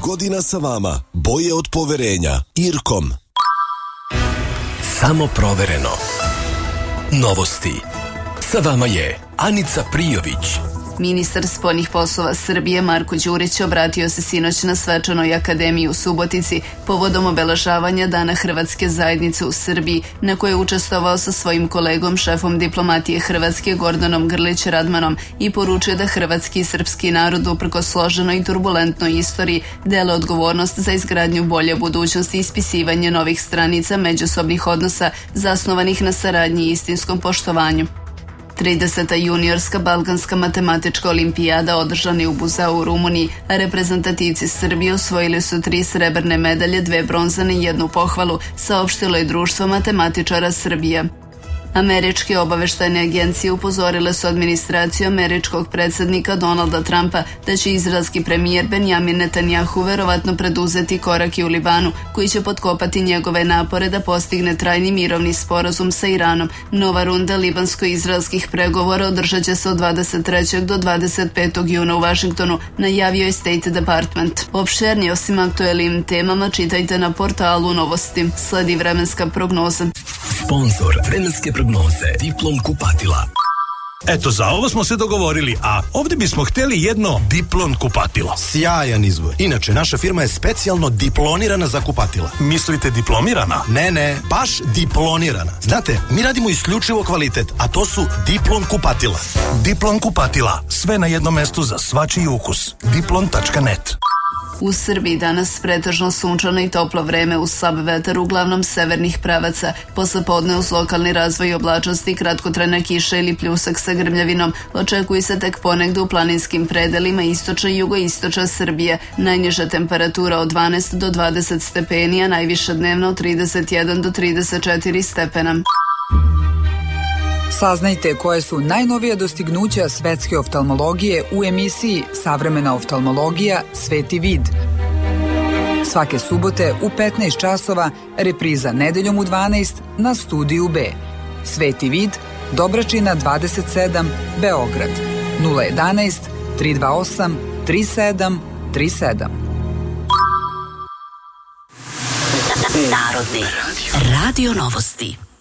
godina sa vama. Boje od poverenja. Irkom. Samo provereno. Novosti. Sa vama je Anica Prijović. Ministar spoljnih poslova Srbije Marko Đurić obratio se sinoć na svečanoj akademiji u Subotici povodom obeležavanja Dana Hrvatske zajednice u Srbiji, na kojoj je učestvovao sa svojim kolegom, šefom diplomatije Hrvatske Gordanom Grlić Radmanom, i poručio da hrvatski i srpski narod uprkos složenoj i turbulentnoj istoriji dele odgovornost za izgradnju bolje budućnosti i ispisivanje novih stranica međusobnih odnosa zasnovanih na saradnji i istinskom poštovanju. 30. juniorska balkanska matematička olimpijada održana je u Buzau u Rumuniji, a reprezentativci Srbije osvojili su 3 srebrne medalje, 2 bronzane i 1 pohvalu, saopštilo je Društvo matematičara Srbije. Američke obaveštajne agencije upozorile su administraciju američkog predsjednika Donalda Trumpa da će izraelski premijer Benjamin Netanjahu verovatno preduzeti korake u Libanu koji će potkopati njegove napore da postigne trajni mirovni sporazum sa Iranom. Nova runda libansko-izraelskih pregovora održat će se od 23. do 25. juna u Vašingtonu, najavio je State Department. Opširnije o svim aktuelnim temama čitajte na portalu Novosti. Sledi vremenska prognoza. Sponzor vremenske prognoze Diplom kupatila. Eto, za ovo smo se dogovorili, a ovdje bismo htjeli jedno Diplom kupatilo. Sjajan izbor. Inače, naša firma je specijalno diplonirana za kupatila. Mislite diplomirana? Ne, baš diplonirana. Znate, mi radimo isključivo kvalitet, a to su Diplom kupatila. Diplom kupatila. Sve na jednom mestu za svačiji ukus. Diplom.net. U Srbiji danas pretežno sunčano i toplo vreme uz slab vetar uglavnom severnih pravaca. Posle podne uz lokalni razvoj oblačnosti, kratkotrajna kiša ili pljusak sa grmljavinom. Očekuje se tek ponegde u planinskim predelima istočna i jugoistočna Srbije. Najniža temperatura od 12 do 20 stepeni, a najviša dnevno od 31 do 34 stepena. Saznajte koje su najnovija dostignuća svetske oftalmologije u emisiji Savremena oftalmologija – Sveti vid. Svake subote u 15 časova, repriza nedeljom u 12 na Studiju B. Sveti vid, Dobračina 27, Beograd. 011 328 3737. Narodni radio Novosti.